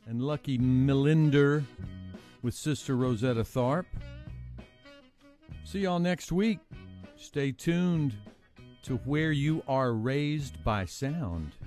and Lucky Millinder with Sister Rosetta Tharpe. See y'all next week. Stay tuned to Where You Are Raised by Sound.